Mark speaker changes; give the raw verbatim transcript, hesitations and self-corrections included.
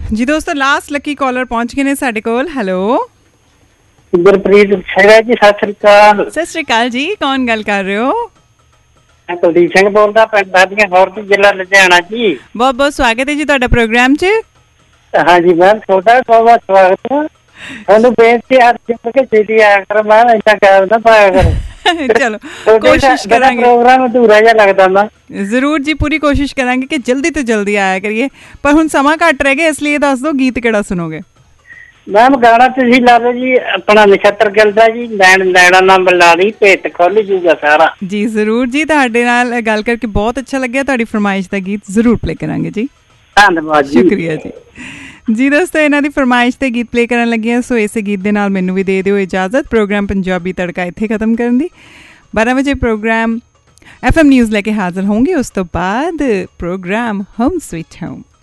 Speaker 1: ਜੀ ਦੋਸਤੋ last Lucky collar ਪਹੁੰਚ ਗਏ ਨੇ ਸਾਡੇ ਕੋਲ। ਹੈਲੋ
Speaker 2: ਗੁਰਪ੍ਰੀਤ ਸ਼ਹਿਰਾ ਜੀ, ਸਤਿ ਸ੍ਰੀ ਅਕਾਲ।
Speaker 1: ਸਤਿ ਸ੍ਰੀ ਅਕਾਲ ਜੀ, ਕੌਣ ਗੱਲ ਕਰ ਰਹੇ ਹੋ?
Speaker 2: ਮੈਂ ਕੁਲਦੀਪ ਸਿੰਘ ਬੋਲਦਾ, ਪਿੰਡ ਦਾਦੀਆਂ ਖੌਰ ਤੋਂ, ਜ਼ਿਲ੍ਹਾ ਲੁਧਿਆਣਾ ਜੀ।
Speaker 1: ਬਹੁਤ ਬਹੁਤ ਸਵਾਗਤ ਹੈ ਜੀ ਤੁਹਾਡਾ ਪ੍ਰੋਗਰਾਮ 'ਚ।
Speaker 2: ਹਾਂਜੀ ਮੈਮ, ਤੁਹਾਡਾ ਬਹੁਤ ਬਹੁਤ ਸਵਾਗਤ ਹੈ। ਤੁਹਾਨੂੰ ਬੇਨਤੀ ਹੈ ਕਿ ਛੇਤੀ ਆਇਆ ਕਰ ਮੈਮ, ਏਦਾਂ ਕਹਿ ਨਾ ਪਾਇਆ ਕਰੋ।
Speaker 1: ਚਲੋ ਕੋਸ਼ਿਸ਼ ਕਰਾਂਗੇ।
Speaker 2: ਪ੍ਰੋਗਰਾਮ ਅਧੂਰਾ ਜਿਹਾ ਲੱਗਦਾ ਨਾ।
Speaker 1: ਜ਼ਰੂਰ ਜੀ, ਪੂਰੀ ਕੋਸ਼ਿਸ਼ ਕਰਾਂਗੇ ਕਿ ਜਲਦੀ ਤੋਂ ਜਲਦੀ ਆਇਆ ਕਰੀਏ, ਪਰ ਹੁਣ ਸਮਾਂ ਘੱਟ ਰਹਿ ਗਿਆ, ਇਸ ਲਈ ਦੱਸ ਦਿਓ ਗੀਤ ਕਿਹੜਾ ਸੁਣੋਗੇ?
Speaker 2: ਮੈਮ ਗਾਣਾ ਤੁਸੀਂ ਲਾ ਲਓ ਜੀ, ਆਪਣਾ ਨਛੱਤਰ ਗਿੱਲ ਦਾ ਜੀ, ਲੈਣ ਲੈਣਾ ਨਾ ਮਿਲਾ ਲਈ, ਭੇਤ ਖੁੱਲ ਜੂਗਾ ਸਾਰਾ।
Speaker 1: ਜੀ ਜ਼ਰੂਰ ਜੀ, ਤੁਹਾਡੇ ਨਾਲ ਗੱਲ ਕਰਕੇ ਬਹੁਤ ਅੱਛਾ ਲੱਗਿਆ। ਤੁਹਾਡੀ ਫਰਮਾਇਸ਼ ਦਾ ਗੀਤ ਜ਼ਰੂਰ ਪਲੇ ਕਰਾਂਗੇ ਜੀ।
Speaker 2: ਧੰਨਵਾਦ ਜੀ,
Speaker 1: ਸ਼ੁਕਰੀਆ ਜੀ। ਜੀ ਦੋਸਤੋ, ਇਹਨਾਂ ਦੀ ਫਰਮਾਇਸ਼ ਤੇ ਗੀਤ ਪਲੇ ਕਰਨ ਲੱਗੇ ਹਾਂ, ਸੋ ਇਸੇ ਗੀਤ ਦੇ ਨਾਲ ਮੈਨੂੰ ਵੀ ਦੇ ਦਿਓ ਇਜਾਜ਼ਤ ਪ੍ਰੋਗਰਾਮ ਪੰਜਾਬੀ ਤੜਕਾ ਇੱਥੇ ਖਤਮ ਕਰਨ ਦੀ। ਬਾਰਾਂ ਵਜੇ ਪ੍ਰੋਗਰਾਮ ਐਫ ਐਮ ਨਿਊਜ਼ ਲੈ ਕੇ ਹਾਜ਼ਰ ਹੋਂਗੇ, ਉਸ ਤੋਂ ਬਾਅਦ ਪ੍ਰੋਗਰਾਮ ਹੋਮ ਸਵੀਟ ਹੋਮ।